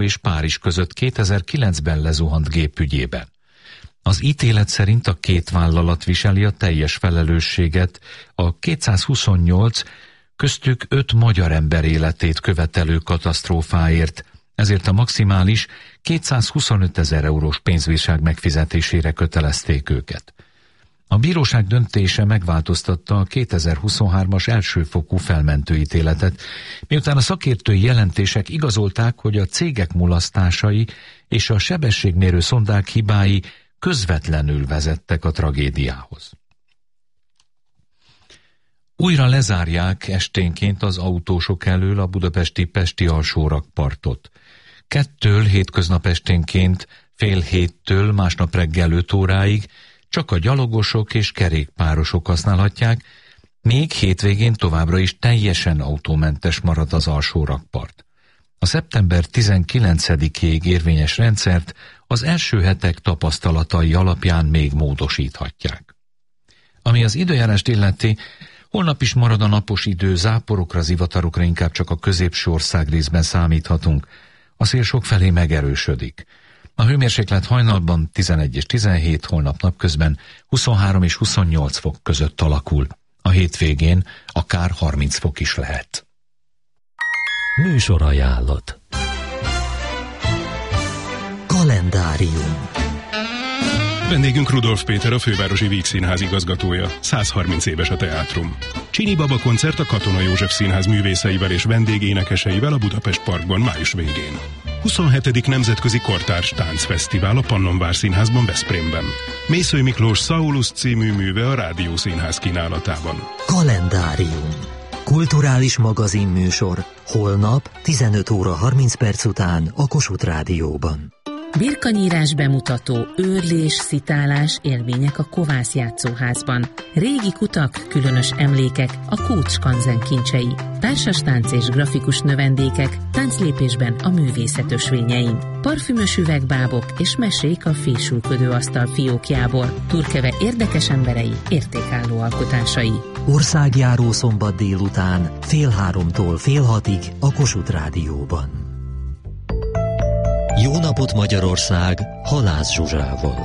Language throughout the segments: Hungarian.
és Párizs között 2009-ben lezuhant gépügyében. Az ítélet szerint a két vállalat viseli a teljes felelősséget a 228, köztük 5 magyar ember életét követelő katasztrófáért, ezért a maximális 225 000 eurós pénzbírság megfizetésére kötelezték őket. A bíróság döntése megváltoztatta a 2023-as elsőfokú felmentőítéletet, miután a szakértői jelentések igazolták, hogy a cégek mulasztásai és a sebességmérő szondák hibái közvetlenül vezettek a tragédiához. Újra lezárják esténként az autósok elől a budapesti Pesti alsórakpartot. 2-től hétköznap esténként fél 7-től másnap reggel 5 óráig csak a gyalogosok és kerékpárosok használhatják, még hétvégén továbbra is teljesen autómentes marad az alsórakpart. A szeptember 19-ig érvényes rendszert az első hetek tapasztalatai alapján még módosíthatják. Ami az időjárást illeti, holnap is marad a napos idő, záporokra, zivatarokra inkább csak a középső országrészben számíthatunk. A szél sokfelé megerősödik. A hőmérséklet hajnalban 11 és 17, holnap napközben 23 és 28 fok között alakul. A hétvégén akár 30 fok is lehet. Műsorajánlat. Kalendárium. Vendégünk Rudolf Péter, a fővárosi Vígszínház igazgatója. 130 éves a teátrum. Csini Baba koncert a Katona József Színház művészeivel és vendégénekeseivel a Budapest Parkban május végén. 27. Nemzetközi Kortárs Táncfesztivál a Pannonvár Színházban Veszprémben. Mészöly Miklós Saulus című műve a Rádiószínház kínálatában. Kalendárium. Kulturális magazinműsor. Holnap 15 óra 30 perc után a Kossuth Rádióban. Birkanyírás bemutató, őrlés, szitálás, élmények a Kovász játszóházban. Régi kutak, különös emlékek, a Kócs Skanzen kincsei. Társas tánc és grafikus növendékek, tánclépésben a művészet ösvényein. Parfümös üvegbábok és mesék a fésülködő asztal fiókjából. Turkeve érdekes emberei, értékálló alkotásai. Országjáró szombat délután, 14:30-tól 17:30 a Kossuth Rádióban. Jó napot Magyarország, Halász Zsuzsával.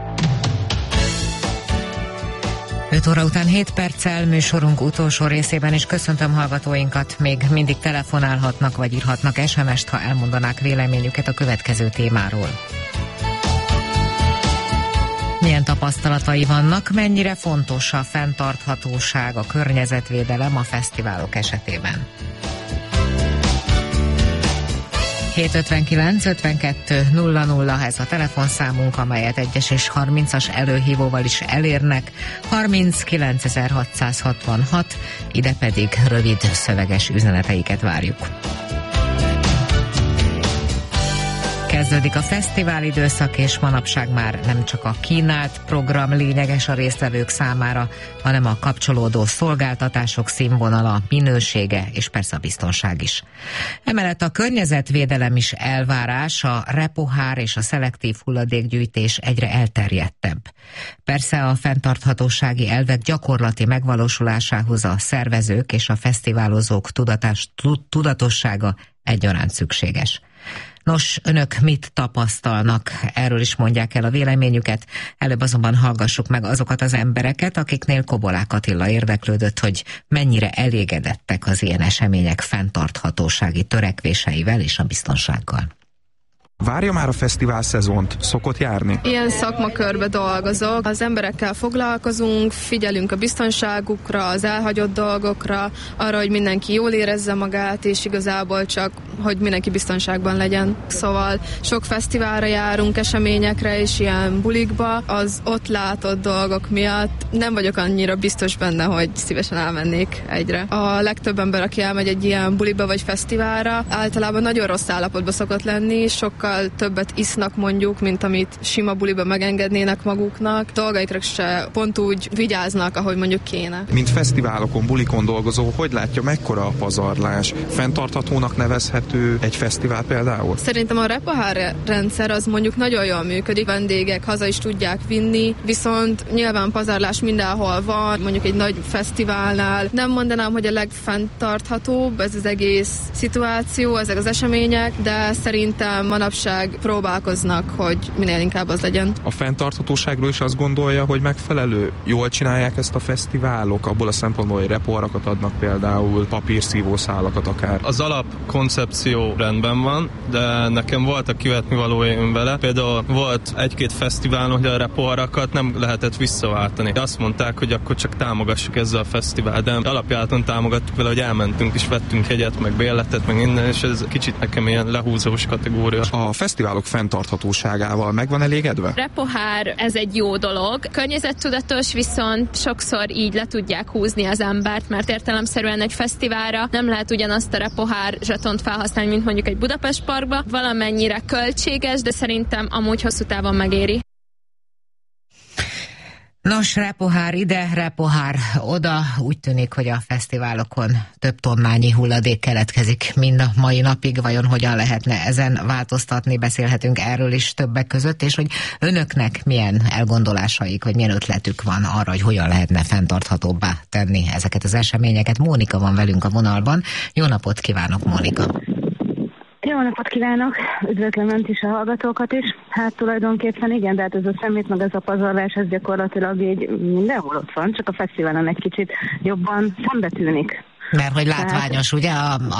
5 óra után 7 perccel műsorunk utolsó részében is köszöntöm hallgatóinkat. Még mindig telefonálhatnak vagy írhatnak SMS-t, ha elmondanák véleményüket a következő témáról. Milyen tapasztalatai vannak, mennyire fontos a fenntarthatóság, a környezetvédelem a fesztiválok esetében? 759 52 00 ez a telefonszámunk, amelyet 1-es és 30-as előhívóval is elérnek. 39666, ide pedig rövid szöveges üzeneteiket várjuk. Kezdődik a fesztivál időszak, és manapság már nem csak a kínált program lényeges a résztvevők számára, hanem a kapcsolódó szolgáltatások színvonala, minősége és persze a biztonság is. Emellett a környezetvédelem is elvárás, a repohár és a szelektív hulladékgyűjtés egyre elterjedtebb. Persze a fenntarthatósági elvek gyakorlati megvalósulásához a szervezők és a fesztiválozók tudatossága egyaránt szükséges. Nos, önök mit tapasztalnak? Erről is mondják el a véleményüket. Előbb azonban hallgassuk meg azokat az embereket, akiknél Kobolák Attila érdeklődött, hogy mennyire elégedettek az ilyen események fenntarthatósági törekvéseivel és a biztonsággal. Várja már a fesztivál szezont, szokott járni? Ilyen szakmakörbe dolgozok, az emberekkel foglalkozunk, figyelünk a biztonságukra, az elhagyott dolgokra, arra, hogy mindenki jól érezze magát, és igazából csak, hogy mindenki biztonságban legyen. Szóval sok fesztiválra járunk, eseményekre és ilyen bulikba, az ott látott dolgok miatt nem vagyok annyira biztos benne, hogy szívesen elmennék egyre. A legtöbb ember, aki elmegy egy ilyen buliba vagy fesztiválra, általában nagyon rossz állapotban szokott lenni, sokkal sokkal többet isznak mondjuk, mint amit sima buliba megengednének maguknak. Dolgaikra se pont úgy vigyáznak, ahogy mondjuk kéne. Mint fesztiválokon, bulikon dolgozó, hogy látja, mekkora a pazarlás? Fenntarthatónak nevezhető egy fesztivál például? Szerintem a repohár rendszer az mondjuk nagyon jól működik, vendégek haza is tudják vinni, viszont nyilván pazarlás mindenhol van, mondjuk egy nagy fesztiválnál. Nem mondanám, hogy a legfenntarthatóbb ez az egész szituáció, ezek az események, de szerintem manapság próbálkoznak, hogy minél inkább az legyen. A fenntarthatóságról is azt gondolja, hogy megfelelő? Jól csinálják ezt a fesztiválok, abból a szempontból, hogy repoharakat adnak például, papírszívószálakat akár. Az alapkoncepció rendben van, de nekem voltak kivetnivalóim vele. Például volt egy-két fesztiválon, hogy a repoharakat nem lehetett visszaváltani. Azt mondták, hogy akkor csak támogassuk ezzel a fesztivál, de alapjáton támogattuk vele, hogy elmentünk és vettünk jegyet, meg bérletet, meg innen, és ez kicsit nekem ilyen lehúzós kategória. A fesztiválok fenntarthatóságával meg van elégedve? Repohár, ez egy jó dolog. Környezettudatos, viszont sokszor így le tudják húzni az embert, mert értelemszerűen egy fesztiválra nem lehet ugyanazt a repohár zsetont felhasználni, mint mondjuk egy Budapest Parkba. Valamennyire költséges, de szerintem amúgy hosszú távon megéri. Nos, repohár ide, repohár oda. Úgy tűnik, hogy a fesztiválokon több tonnányi hulladék keletkezik mind a mai napig. Vajon hogyan lehetne ezen változtatni? Beszélhetünk erről is többek között, és hogy önöknek milyen elgondolásaik, vagy milyen ötletük van arra, hogy hogyan lehetne fenntarthatóbbá tenni ezeket az eseményeket. Mónika van velünk a vonalban. Jó napot kívánok, Mónika! Jó napot kívánok! Üdvözlöm önt is, a hallgatókat is. Hát tulajdonképpen igen, de hát ez a szemét, meg ez a pazarlás, ez gyakorlatilag így mindenhol ott van, csak a fesztiválon egy kicsit jobban szembetűnik. Mert hogy látványos, ugye?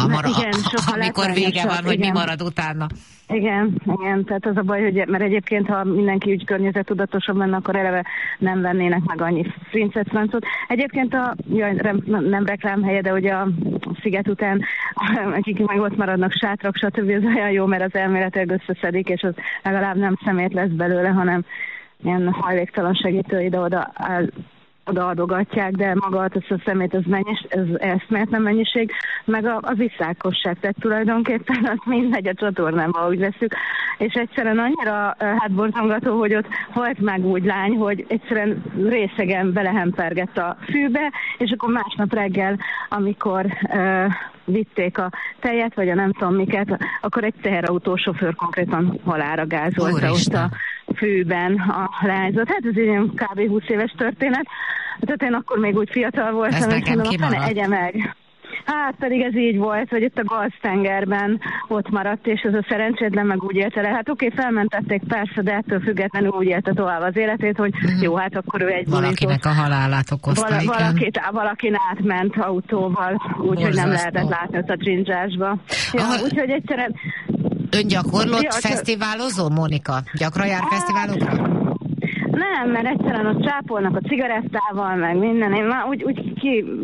Amikor vége van, hogy mi marad utána. Igen, tehát az a baj, hogy mert egyébként, ha mindenki úgy környezettudatosabb lenne, akkor eleve nem vennének meg annyi princet francot. Egyébként nem reklámhelye, de ugye a Sziget után, akik meg ott maradnak, sátrak, stb. Ez olyan jó, mert az elméletek összeszedik, és az legalább nem szemét lesz belőle, hanem ilyen hajléktalan segítő ide-oda odaadogatják, de maga ezt a szemét, ez eszméletlen mennyiség, meg az iszákosság, tehát tulajdonképpen az mindegy a csatornába, úgy veszük, és egyszerűen annyira borzongató, hogy ott volt meg úgy lány, hogy egyszerűen részegen belehempergett a fűbe, és akkor másnap reggel, amikor vitték a tejet, vagy a nem tudom miket, akkor egy teherautósofőr konkrétan halálra gázolta ott a fűben a lányzat. Hát ez egy ilyen kb. 20 éves történet. Tehát én akkor még úgy fiatal voltam, és mondom, egye meg. Hát pedig ez így volt, hogy itt a Galsztengerben ott maradt, és ez a szerencsétlen meg úgy élte le. Hát oké, felmentették persze, de ettől függetlenül úgy élte tovább az életét, hogy jó, hát akkor ő egy valakinek a halálát okozta, valakin átment autóval, úgyhogy nem lehetett látni ott a dzsindzsásba. Ja, úgyhogy egyszerűen... Ön gyakorlott fesztiválozó, Mónika? Gyakran jár fesztiválokra? Nem, mert egyszerűen ott csápolnak a cigarettával, meg minden. Én már úgy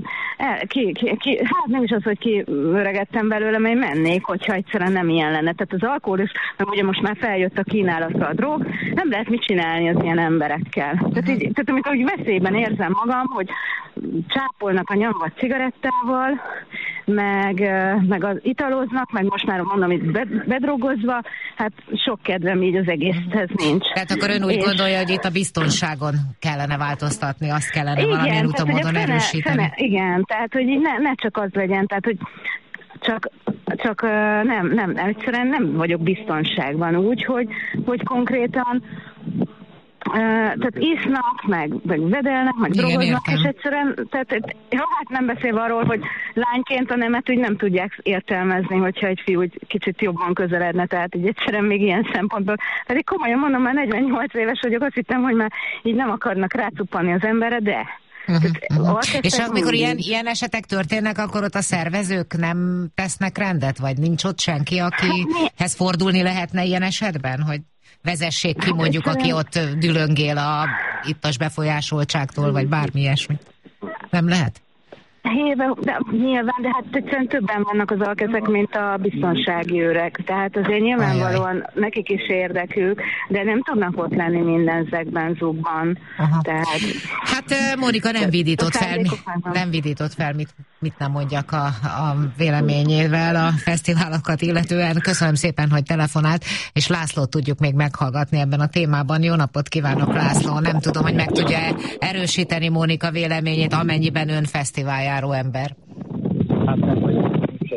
hát nem is az, hogy kiöregettem belőle, mert én mennék, hogyha egyszerűen nem ilyen lenne. Tehát az alkohol is, meg ugye most már feljött a kínálatra a drog, nem lehet mit csinálni az ilyen emberekkel. Tehát amikor úgy veszélyben érzem magam, hogy csápolnak a nyomvat cigarettával, meg az italoznak, meg most már mondom, itt bedrogozva, hát sok kedvem így az egészhez nincs. Tehát akkor ön úgy gondolja, hogy itt a biztonságon kellene változtatni, azt kellene valamilyen úton módon erősíteni. Igen, tehát hogy ne csak az legyen, tehát hogy csak nem, egyszerűen nem vagyok biztonságban úgy, hogy konkrétan tehát isznak, meg vedelnek, meg drogoznak, és egyszerűen, tehát hát nem beszélve arról, hogy lányként a nemet úgy nem tudják értelmezni, hogyha egy fiú úgy kicsit jobban közeledne, tehát így egyszerűen még ilyen szempontból. Pedig komolyan mondom, már 48 éves vagyok, azt hittem, hogy már így nem akarnak rácuppanni az emberre, de... És amikor ilyen esetek történnek, akkor ott a szervezők nem tesznek rendet, vagy nincs ott senki, akihez fordulni lehetne ilyen esetben, hogy vezessék ki mondjuk, aki ott dülöngél a ittas befolyásoltságtól, vagy bármi ilyesmi. Nem lehet? De nyilván, de hát egyszerűen többen vannak az alkezek, mint a biztonsági őrek. Tehát azért nyilvánvalóan nekik is érdekük, de nem tudnak ott lenni minden zekben, zugban. Tehát... Hát Mónika nem vidított fel, mit nem mondjak a véleményével a fesztiválokat illetően. Köszönöm szépen, hogy telefonált, és Lászlót tudjuk még meghallgatni ebben a témában. Jó napot kívánok, László! Nem tudom, hogy meg tudja erősíteni Mónika véleményét, amennyiben ön fesztiváljáró ember. Hát nem vagyok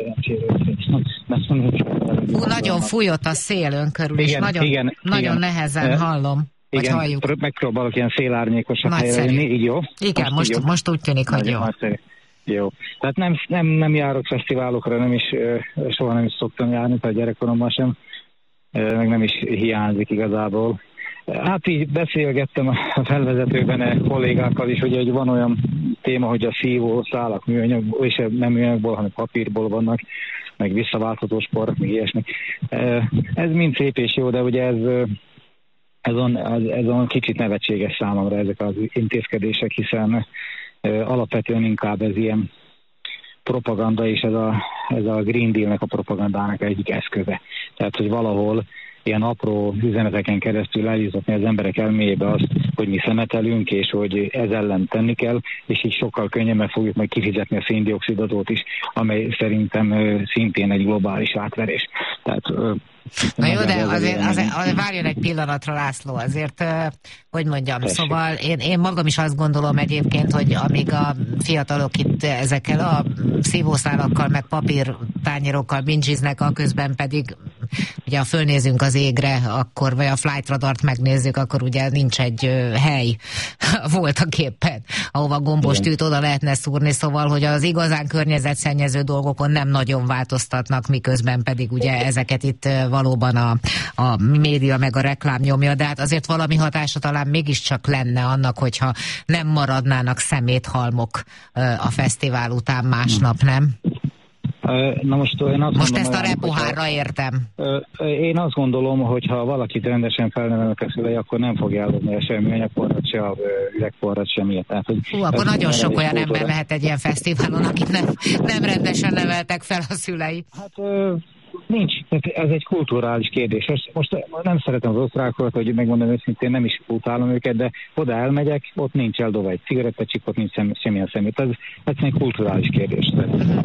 nagyon fújott a szél ön körül, és nagyon nehezen hallom. Igen, megpróbálok ilyen szélárnyékosabb helyre jönni, így jó? Igen, most úgy tűnik, hogy jó. Jó. Tehát nem járok fesztiválokra, soha nem is szoktam járni, tehát gyerekkoromban sem, meg nem is hiányzik igazából. Hát így beszélgettem a felvezetőben a kollégákkal is, hogy van olyan téma, hogy a szívószálak műanyagból, és nem műanyagból, hanem papírból vannak, meg visszaváltható sporok, meg ilyesmi. Ez mind szép és jó, de ugye ez on kicsit nevetséges számomra ezek az intézkedések, hiszen alapvetően inkább ez ilyen propaganda, és ez a Green Deal-nek a propagandának egyik eszköze. Tehát, hogy valahol ilyen apró üzeneteken keresztül eljutatni az emberek elméjébe azt, hogy mi szemetelünk, és hogy ez ellen tenni kell, és így sokkal könnyebben fogjuk majd kifizetni a széndioxidadót is, amely szerintem szintén egy globális átverés. Tehát, na jó, de azért várjon egy pillanatra, László, azért, hogy mondjam, tessék. Szóval én magam is azt gondolom egyébként, hogy amíg a fiatalok itt ezekkel a szívószálakkal, meg papírtányérokkal bincsiznek, aközben pedig ugye ha fölnézünk az égre, akkor, vagy a flight radart megnézzük, akkor ugye nincs egy hely voltak éppen, ahova gombostűt oda lehetne szúrni, szóval, hogy az igazán környezetszennyező dolgokon nem nagyon változtatnak, miközben pedig ugye ezeket itt valóban a média meg a reklám nyomja, de hát azért valami hatása talán mégiscsak lenne annak, hogyha nem maradnának szeméthalmok a fesztivál után másnap, nem? Na most ezt a repohárra értem. Én azt gondolom, hogy ha valakit rendesen felnevelnek a szülei, akkor nem fogja eldobni semmi anyagporrat, se a üvegporrat, semmiért. Akkor nagyon sok olyan ember lehet egy ilyen fesztiválon, akit nem rendesen neveltek fel a szülei. Hát nincs, ez egy kulturális kérdés. Most nem szeretem az osztrákokat, hogy megmondom őszintén, nem is utálom őket, de oda elmegyek, ott nincs eldobva egy cigarettacsik, ott nincs semmilyen szemét. Ez egyszerűen egy kulturális kérdés.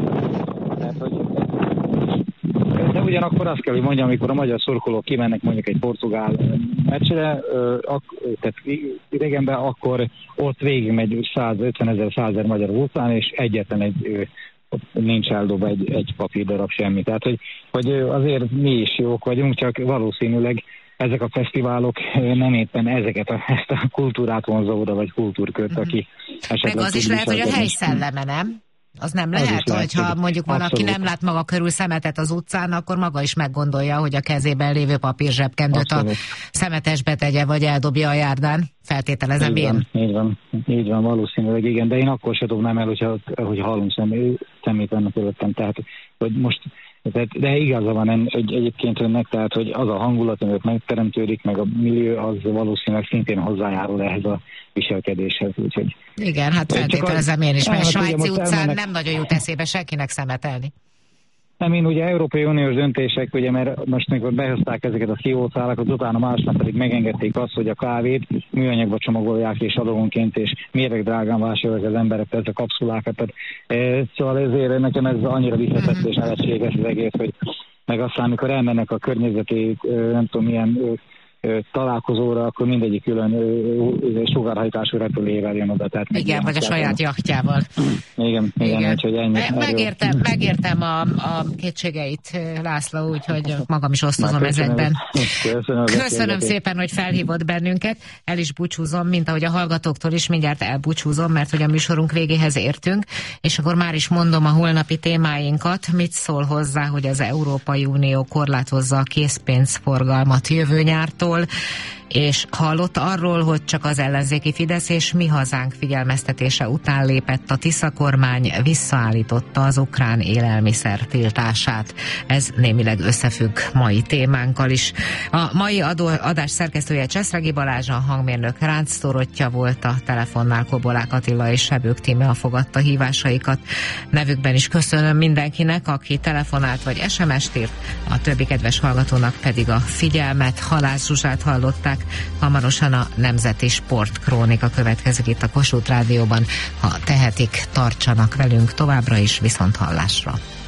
De ugyanakkor azt kell, hogy mondjam, amikor a magyar szurkolók kimennek mondjuk egy portugál meccsre, tehát idegenben, akkor ott végigmegy 150 000, 100 000 magyar után, és egyetlen nincs eldobva egy papírdarab semmi. Tehát, hogy azért mi is jók vagyunk, csak valószínűleg ezek a fesztiválok nem éppen ezt a kultúrát vonzza oda, vagy kultúrkört, aki esetleg... Meg az is lehet, hogy a helyszelleme, nem? Az nem lehet, hogyha mondjuk valaki nem lát maga körül szemetet az utcán, akkor maga is meggondolja, hogy a kezében lévő papírzsebkendőt a szemetesbe tegye, vagy eldobja a járdán. Feltételezem én. Így van, valószínűleg igen, de én akkor se dobnám el, hogy hallom szemét vannak előttem. Tehát, hogy most, de igaza van egyébként önnek, tehát, hogy az a hangulat, amit megteremtődik, meg a millió, az valószínűleg szintén hozzájárul ehhez a viselkedéshez. Úgyhogy... Igen, hát feltételezem én is, mert Svájci utcán nem nagyon jut eszébe senkinek szemetelni. Nem, én ugye Európai Uniós döntések, ugye, mert most mikor behozták ezeket a szívószálakat, utána másnap pedig megengedték azt, hogy a kávét műanyagba csomagolják és adónként, és méregdrágán vásárolják az emberek ezt a kapszulákat. Tehát, szóval ezért nekem ez annyira visszatett és nevetséges az egész, hogy meg aztán, amikor elmennek a környezeti, nem tudom milyen találkozóra, akkor mindegyik külön sugárhajtású repülével jön oda. Tehát igen, vagy a saját jachtjával. Igen. Úgyhogy ennyi. Megértem a kétségeit, László, úgyhogy magam is osztozom ezekben. Köszönöm szépen, hogy felhívott bennünket. El is búcsúzom, mint ahogy a hallgatóktól is mindjárt elbúcsúzom, mert hogy a műsorunk végéhez értünk, és akkor már is mondom a holnapi témáinkat. Mit szól hozzá, hogy az Európai Unió korlátozza a készpénzforgalmat jövő nyártól, és hallott arról, hogy csak az ellenzéki Fidesz és Mi Hazánk figyelmeztetése után lépett a Tisza kormány, visszaállította az ukrán élelmiszer tiltását. Ez némileg összefügg mai témánkkal is. A mai adás szerkesztője Cseszregi Balázs, a hangmérnök Ráncz Dorottya volt, a telefonnál Kobolák Attila és Sebők Tímea fogadta hívásaikat. Nevükben is köszönöm mindenkinek, aki telefonált vagy SMS-t írt, a többi kedves hallgatónak pedig a figyelmet. Halász Zsuzsát hallották, hamarosan a Nemzeti Sportkrónika következik itt a Kossuth Rádióban. Ha tehetik, tartsanak velünk továbbra is, viszont hallásra.